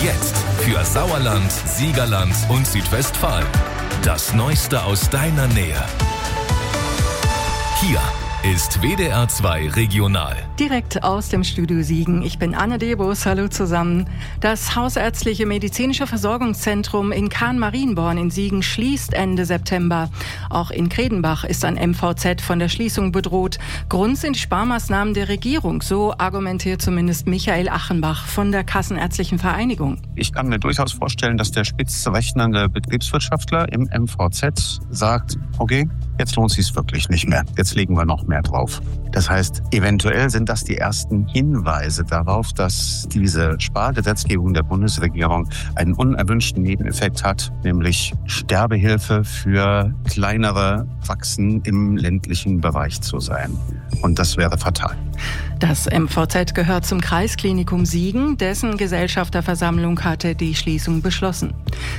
Jetzt für Sauerland, Siegerland und Südwestfalen. Das Neueste aus deiner Nähe. Hier ist WDR 2 Regional. Direkt aus dem Studio Siegen. Ich bin Anne Debus. Hallo zusammen. Das Hausärztliche Medizinische Versorgungszentrum in Kahn-Marienborn in Siegen schließt Ende September. Auch in Kredenbach ist ein MVZ von der Schließung bedroht. Grund sind Sparmaßnahmen der Regierung. So argumentiert zumindest Michael Achenbach von der Kassenärztlichen Vereinigung. Ich kann mir durchaus vorstellen, dass der spitz rechnende Betriebswirtschaftler im MVZ sagt, okay, jetzt lohnt es sich wirklich nicht mehr. Jetzt legen wir noch mehr drauf. Das heißt, eventuell sind das die ersten Hinweise darauf, dass diese Spargesetzgebung der Bundesregierung einen unerwünschten Nebeneffekt hat, nämlich Sterbehilfe für kleinere Praxen im ländlichen Bereich zu sein. Und das wäre fatal. Das MVZ gehört zum Kreisklinikum Siegen, dessen Gesellschafterversammlung hatte die Schließung beschlossen.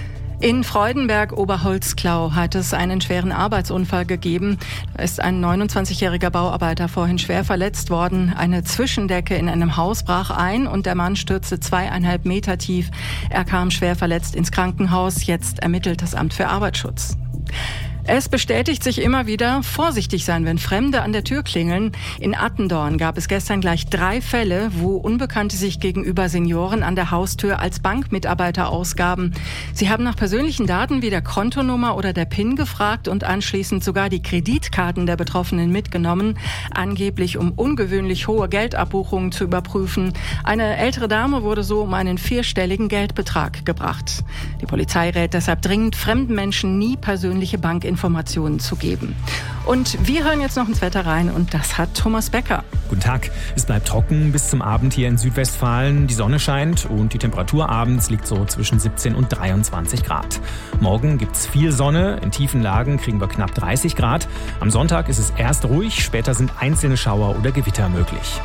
In Freudenberg-Oberholzklau hat es einen schweren Arbeitsunfall gegeben. Da ist ein 29-jähriger Bauarbeiter vorhin schwer verletzt worden. Eine Zwischendecke in einem Haus brach ein und der Mann stürzte 2,5 Meter tief. Er kam schwer verletzt ins Krankenhaus. Jetzt ermittelt das Amt für Arbeitsschutz. Es bestätigt sich immer wieder, vorsichtig sein, wenn Fremde an der Tür klingeln. In Attendorn gab es gestern gleich 3 Fälle, wo Unbekannte sich gegenüber Senioren an der Haustür als Bankmitarbeiter ausgaben. Sie haben nach persönlichen Daten wie der Kontonummer oder der PIN gefragt und anschließend sogar die Kreditkarten der Betroffenen mitgenommen, angeblich um ungewöhnlich hohe Geldabbuchungen zu überprüfen. Eine ältere Dame wurde so um einen 4-stelligen Geldbetrag gebracht. Die Polizei rät deshalb dringend, fremden Menschen nie persönliche Bankinformationen zu geben. Und wir hören jetzt noch ins Wetter rein und das hat Thomas Becker. Guten Tag. Es bleibt trocken bis zum Abend hier in Südwestfalen. Die Sonne scheint und die Temperatur abends liegt so zwischen 17 und 23 Grad. Morgen gibt's viel Sonne. In tiefen Lagen kriegen wir knapp 30 Grad. Am Sonntag ist es erst ruhig, später sind einzelne Schauer oder Gewitter möglich.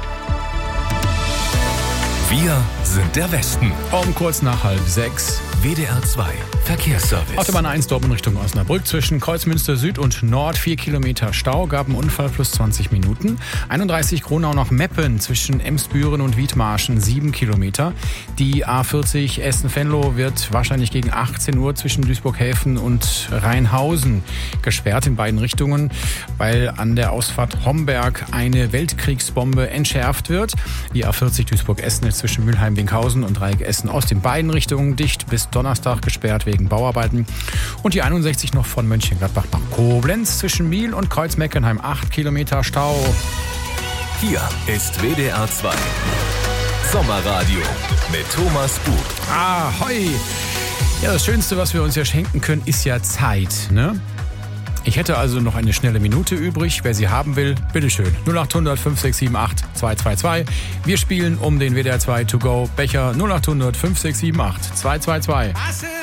Wir sind der Westen. Um kurz nach 5:30. WDR 2 Verkehrsservice. Autobahn 1 Dortmund Richtung Osnabrück zwischen Kreuzmünster Süd und Nord 4 Kilometer Stau, gab einen Unfall plus 20 Minuten. 31 Gronau nach Meppen zwischen Emsbüren und Wiedmarschen 7 Kilometer. Die A40 Essen-Venlo wird wahrscheinlich gegen 18 Uhr zwischen Duisburg-Häfen und Rheinhausen gesperrt in beiden Richtungen, weil an der Ausfahrt Homberg eine Weltkriegsbombe entschärft wird. Die A40 Duisburg-Essen ist zwischen Mülheim-Winkhausen und Dreieck Essen aus den beiden Richtungen dicht bis Donnerstag gesperrt wegen Bauarbeiten. Und die 61 noch von Mönchengladbach nach Koblenz zwischen Miel und Kreuz-Meckenheim 8 Kilometer Stau. Hier ist WDR 2 Sommerradio mit Thomas Buch. Ahoi! Ja, das Schönste, was wir uns ja schenken können, ist ja Zeit, ne? Ich hätte also noch eine schnelle Minute übrig. Wer sie haben will, bitteschön. 0800 5678 222. Wir spielen um den WDR 2 To Go Becher 0800 5678 222.